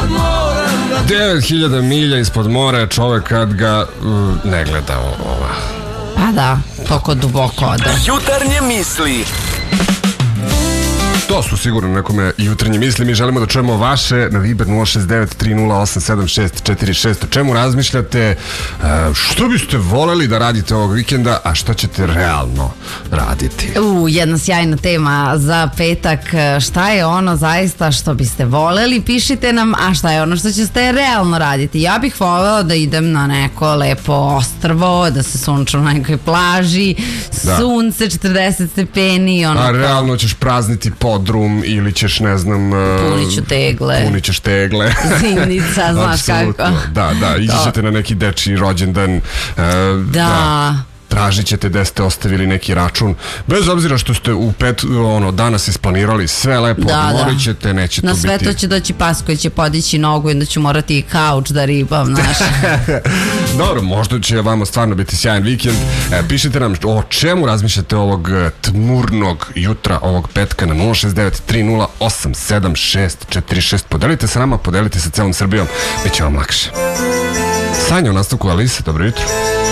9000 milja ispod mora je čovek kad ga ne gleda ova. Pa da, toliko duboko ode. Jutarnje misli. To su sigurno nekome jutarnje misli. Mi želimo da čujemo vaše na Viber 069-308-7646. O čemu razmišljate? Što biste voleli da radite ovog vikenda, a što ćete realno raditi? Jedna sjajna tema za petak. Šta je ono zaista što biste voleli? Pišite nam, a šta je ono što ćete realno raditi? Ja bih volela da idem na neko lepo ostrvo, da se sunčam na nekoj plaži, sunce, 40 stepeni. A realno ćeš prazniti podrum ili ćeš, ne znam... Punićeš tegle. Zimnica, znaš kako. Da, iđete na neki dečiji rođendan. Da. Tražit ćete gde ste ostavili neki račun. Bez obzira što ste danas isplanirali sve lepo, odmorit ćete, neće to biti... Na sve to će doći pas koji će podići nogu i onda ću morati i kauč da ribam, znaš. Dobro, možda će vama stvarno biti sjajan vikend. Pišite nam o čemu razmišljate ovog tmurnog jutra, ovog petka na 069-308-7646. Podelite se nama, podelite se celom Srbijom, bit će vam lakše. Sanja u nastavku, Alisa, dobro jutro.